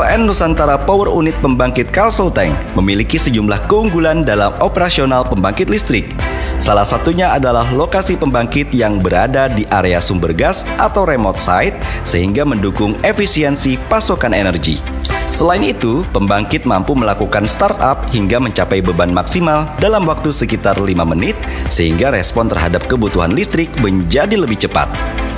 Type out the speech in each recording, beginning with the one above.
PLN Nusantara Power Unit Pembangkit Kalselteng memiliki sejumlah keunggulan dalam operasional pembangkit listrik. Salah satunya adalah lokasi pembangkit yang berada di area sumber gas atau remote site sehingga mendukung efisiensi pasokan energi. Selain itu, pembangkit mampu melakukan startup hingga mencapai beban maksimal dalam waktu sekitar 5 menit sehingga respon terhadap kebutuhan listrik menjadi lebih cepat.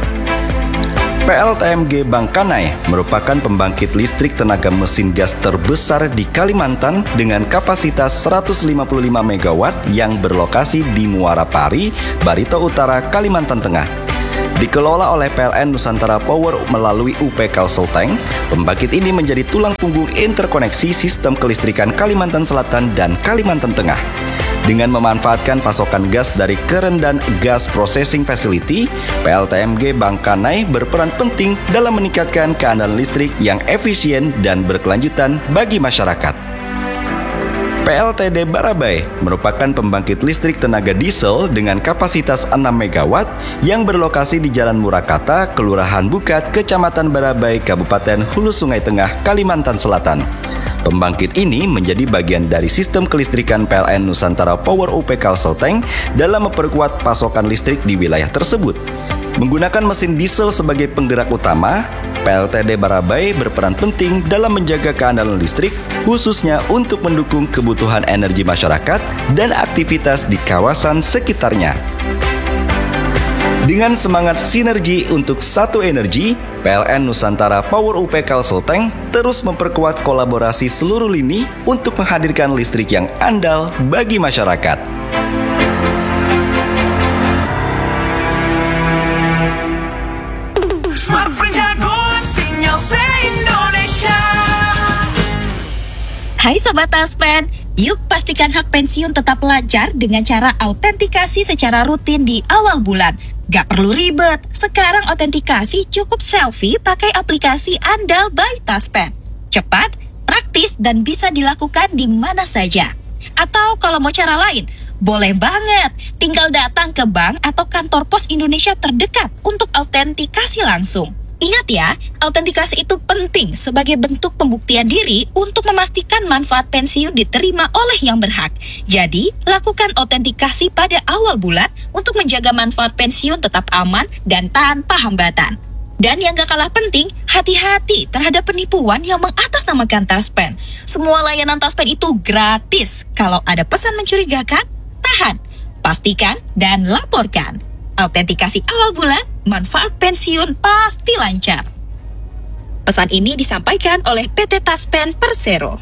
PLTMG Bangkanai merupakan pembangkit listrik tenaga mesin gas terbesar di Kalimantan dengan kapasitas 155 MW yang berlokasi di Muara Pari, Barito Utara, Kalimantan Tengah. Dikelola oleh PLN Nusantara Power melalui UP Kalselteng, pembangkit ini menjadi tulang punggung interkoneksi sistem kelistrikan Kalimantan Selatan dan Kalimantan Tengah. Dengan memanfaatkan pasokan gas dari Kerendan Gas Processing Facility, PLTMG Bangkanai berperan penting dalam meningkatkan keandalan listrik yang efisien dan berkelanjutan bagi masyarakat. PLTD Barabai merupakan pembangkit listrik tenaga diesel dengan kapasitas 6 MW yang berlokasi di Jalan Murakata, Kelurahan Bukat, Kecamatan Barabai, Kabupaten Hulu Sungai Tengah, Kalimantan Selatan. Pembangkit ini menjadi bagian dari sistem kelistrikan PLN Nusantara Power UP Kalselteng dalam memperkuat pasokan listrik di wilayah tersebut. Menggunakan mesin diesel sebagai penggerak utama, PLTD Barabai berperan penting dalam menjaga keandalan listrik, khususnya untuk mendukung kebutuhan energi masyarakat dan aktivitas di kawasan sekitarnya. Dengan semangat sinergi untuk satu energi, PLN Nusantara Power UP Kalselteng terus memperkuat kolaborasi seluruh lini untuk menghadirkan listrik yang andal bagi masyarakat. Smartfren jagoan sinyal se-Indonesia. Hai Sobat Taspen, yuk pastikan hak pensiun tetap lancar dengan cara autentikasi secara rutin di awal bulan. Gak perlu ribet, sekarang autentikasi cukup selfie pakai aplikasi andal by Taspen. Cepat, praktis, dan bisa dilakukan di mana saja. Atau kalau mau cara lain, boleh banget, tinggal datang ke bank atau kantor pos Indonesia terdekat untuk autentikasi langsung. Ingat ya, autentikasi itu penting sebagai bentuk pembuktian diri untuk memastikan manfaat pensiun diterima oleh yang berhak. Jadi, lakukan autentikasi pada awal bulan untuk menjaga manfaat pensiun tetap aman dan tanpa hambatan. Dan yang gak kalah penting, hati-hati terhadap penipuan yang mengatasnamakan Taspen. Semua layanan Taspen itu gratis. Kalau ada pesan mencurigakan, tahan, pastikan, dan laporkan. Autentikasi awal bulan, manfaat pensiun pasti lancar. Pesan ini disampaikan oleh PT Taspen Persero.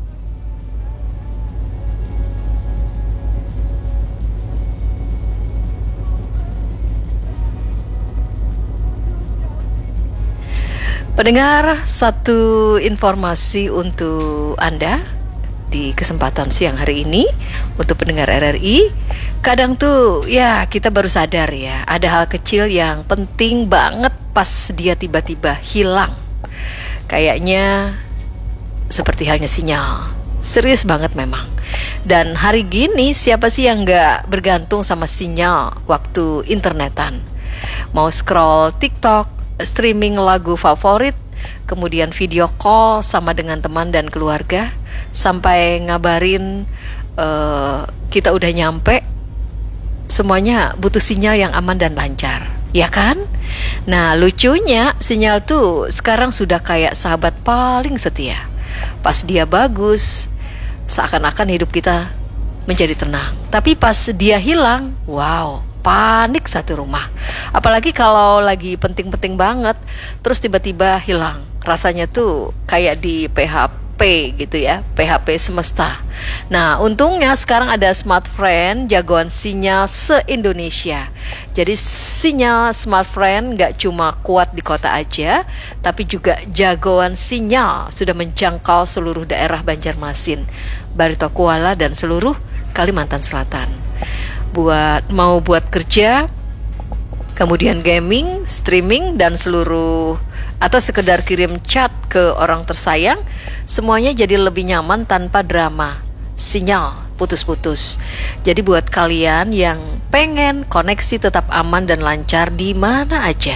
Pendengar, satu informasi untuk Anda di kesempatan siang hari ini untuk pendengar RRI. Kadang tuh ya kita baru sadar ya, ada hal kecil yang penting banget pas dia tiba-tiba hilang. Kayaknya seperti halnya sinyal. Serius banget memang. Dan hari gini siapa sih yang gak bergantung sama sinyal waktu internetan? Mau scroll TikTok, streaming lagu favorit, kemudian video call sama dengan teman dan keluarga, sampai ngabarin kita udah nyampe. Semuanya butuh sinyal yang aman dan lancar, ya kan? Nah, lucunya sinyal tuh sekarang sudah kayak sahabat paling setia. Pas dia bagus, seakan-akan hidup kita menjadi tenang. Tapi pas dia hilang, wow, panik satu rumah. Apalagi kalau lagi penting-penting banget, terus tiba-tiba hilang. Rasanya tuh kayak di PHP gitu ya, PHP semesta. Nah, untungnya sekarang ada Smartfren, jagoan sinyal se-Indonesia. Jadi sinyal Smartfren gak cuma kuat di kota aja, tapi juga jagoan sinyal sudah menjangkau seluruh daerah Banjarmasin, Barito Kuala, dan seluruh Kalimantan Selatan. Buat kerja, kemudian gaming, streaming, dan seluruh, atau sekedar kirim chat ke orang tersayang, semuanya jadi lebih nyaman tanpa drama sinyal putus-putus. Jadi buat kalian yang pengen koneksi tetap aman dan lancar di mana aja,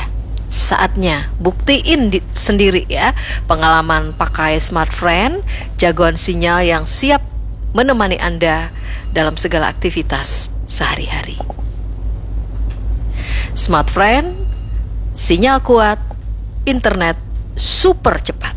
Saatnya buktiin sendiri ya. Pengalaman pakai Smartfren, jagoan sinyal yang siap menemani Anda dalam segala aktivitas sehari-hari. Smartfren, sinyal kuat, internet super cepat.